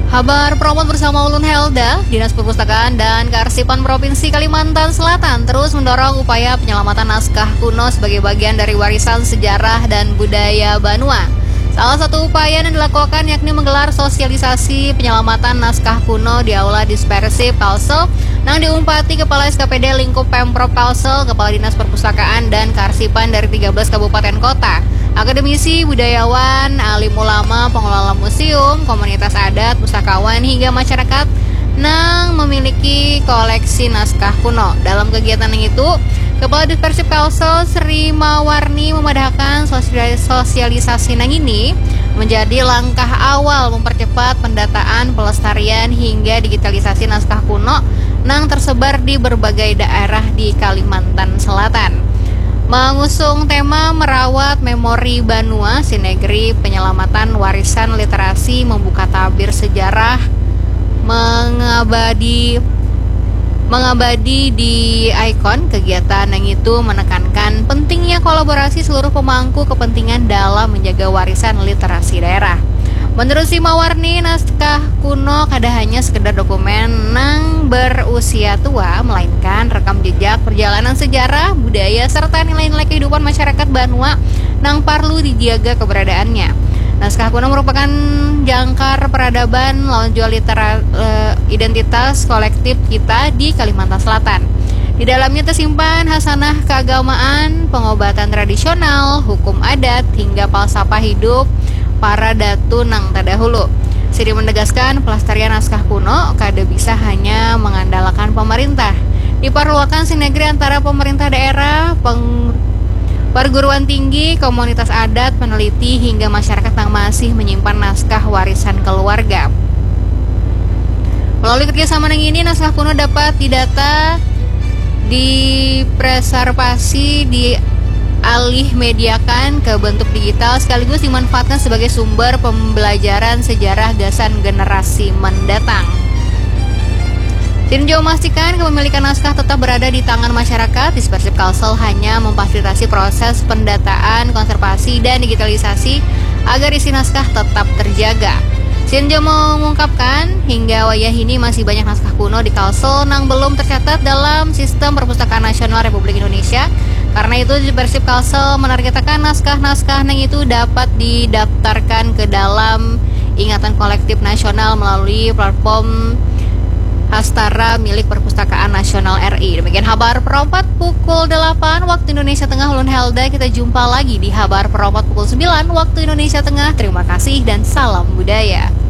Kabar Promot bersama Ulun Helda, Dinas Perpustakaan dan Kearsipan Provinsi Kalimantan Selatan terus mendorong upaya penyelamatan naskah kuno sebagai bagian dari warisan sejarah dan budaya Banua. Salah satu upaya yang dilakukan yakni menggelar sosialisasi penyelamatan naskah kuno di Aula Dispersif Kalsel nang diumpati Kepala SKPD Lingkup Pemprov Kalsel, Kepala Dinas Perpustakaan dan Kearsipan dari 13 kabupaten kota, akademisi, budayawan, alim ulama, pengelola museum, komunitas adat, pustakawan, hingga masyarakat nang memiliki koleksi naskah kuno. Dalam kegiatan yang itu, Kepala Dispersif Kalsel Sri Mawarni memadahkan sosialisasi nang ini menjadi langkah awal mempercepat pendataan, pelestarian, hingga digitalisasi naskah kuno nang tersebar di berbagai daerah di Kalimantan Selatan. Mengusung tema merawat memori Banua, Sinegri penyelamatan warisan literasi membuka tabir sejarah mengabadi di ikon. Kegiatan yang itu menekankan pentingnya kolaborasi seluruh pemangku kepentingan dalam menjaga warisan literasi daerah. Menurut Sri Mawarni, naskah kuno kada hanya sekedar dokumen nang berusia tua, melainkan rekam jejak perjalanan sejarah, budaya, serta nilai-nilai kehidupan masyarakat Banua nang perlu dijaga keberadaannya. Naskah kuno merupakan jangkar peradaban lawan jual identitas kolektif kita di Kalimantan Selatan. Di dalamnya tersimpan hasanah keagamaan, pengobatan tradisional, hukum adat, hingga falsafah hidup para datu nang terdahulu. Sri menegaskan pelestarian naskah kuno kada bisa hanya mengandalkan pemerintah. Diperlukan sinergi antara pemerintah daerah, perguruan tinggi, komunitas adat, peneliti, hingga masyarakat yang masih menyimpan naskah warisan keluarga. Melalui kerjasama yang ini, naskah kuno dapat didata, dipreservasi, dialih mediakan ke bentuk digital, sekaligus dimanfaatkan sebagai sumber pembelajaran sejarah gasan generasi mendatang. Tinjau memastikan kepemilikan naskah tetap berada di tangan masyarakat. Dispersif Kalsel hanya memfasilitasi proses pendataan, konservasi, dan digitalisasi agar isi naskah tetap terjaga. Sinjo mengungkapkan, hingga wayah ini masih banyak naskah kuno di Kalsel nang belum tercatat dalam Sistem Perpustakaan Nasional Republik Indonesia. Karena itu, Dispersif Kalsel menargetkan naskah-naskah nang itu dapat didaftarkan ke dalam ingatan kolektif nasional melalui platform Hastara milik Perpustakaan Nasional RI. Demikian kabar Perompat pukul 8 waktu Indonesia Tengah. Ulun Helda, kita jumpa lagi di kabar Perompat pukul 9 waktu Indonesia Tengah. Terima kasih dan salam budaya.